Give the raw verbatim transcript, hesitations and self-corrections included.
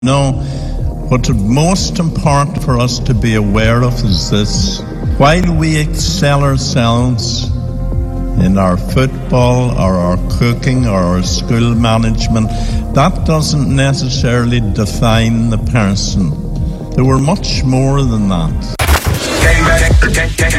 No, what's most important for us to be aware of is this. While we excel ourselves in our football or our cooking or our school management, that doesn't necessarily define the person. There were much more than that.